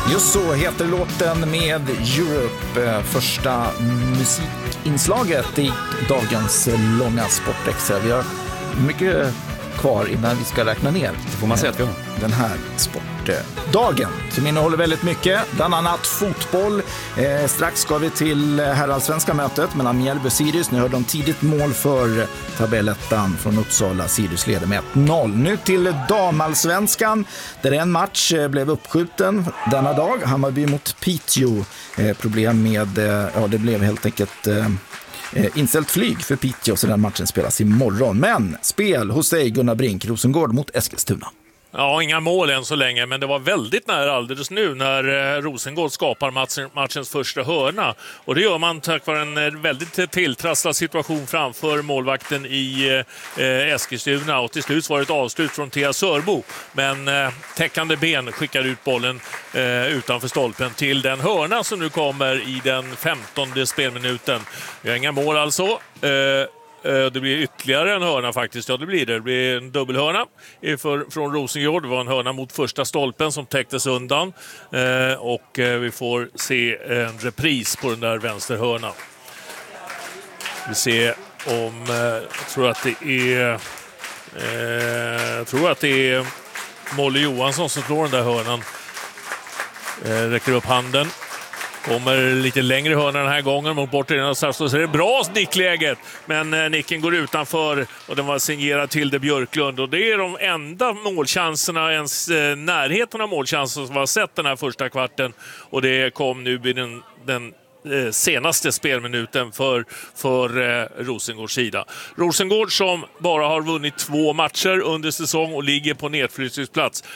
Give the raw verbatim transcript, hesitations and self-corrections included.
Just så heter låten med Europe, första musikinslaget i dagens långa Sportextra. Vi har mycket kvar innan vi ska räkna ner. Det får man säga att vi har. Den här sportdagen som innehåller väldigt mycket, bland annat fotboll. Eh, strax ska vi till herrallsvenska mötet mellan Mjällby och Sirius. Nu har de tidigt mål för tabellettan från Uppsala. Sirius leder med ett noll. Nu till damallsvenskan där en match blev uppskjuten denna dag. Hammarby mot Piteå. Eh, problem med, eh, ja det blev helt enkelt... Eh, inställt flyg för Piteå, så den matchen spelas imorgon. Men spel hos dig Gunnar Brink, Rosengård mot Eskilstuna. Ja, inga mål än så länge, men det var väldigt nära alldeles nu när eh, Rosengård skapar matchen, matchens första hörna. Och det gör man tack vare en eh, väldigt tilltrasslad situation framför målvakten i eh, Eskilstuna. Och till slut var det ett avslut från Thea Sörbo. Men eh, täckande ben skickar ut bollen eh, utanför stolpen till den hörna som nu kommer i den femtonde spelminuten. Vi har inga mål alltså. Eh, Det blir ytterligare en hörna faktiskt. Ja, det blir det. Det blir en dubbelhörna för, från Rosengård. Det var en hörna mot första stolpen som täcktes undan. Eh, och eh, vi får se en repris på den där vänsterhörnan. Vi ser om... Eh, jag tror att det är... Eh, jag tror att det är Molly Johansson som slår den där hörnan. Eh, räcker upp handen. Kommer lite längre hörna den här gången mot bort i den, så är det bra nickläget, men eh, nicken går utanför och den var signerad Tilde Björklund, och det är de enda målchanserna, ens eh, närheten av målchanser som vi har sett den här första kvarten, och det kom nu vid den, den eh, senaste spelminuten för, för eh, Rosengårds sida. Rosengård som bara har vunnit två matcher under säsong och ligger på nedflyttningsplats.